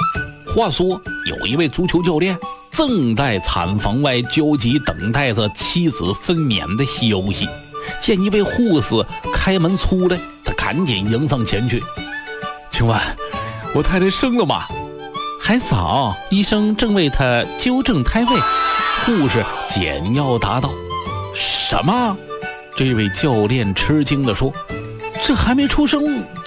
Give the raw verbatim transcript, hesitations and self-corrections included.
话说，有一位足球教练正在产房外焦急等待着妻子分娩的消息，见一位护士开门出来，他赶紧迎上前去：“请问，我太太生了吗？”“还早，医生正为她纠正胎位。”护士简要答道。“什么？”这位教练吃惊地说，“这还没出生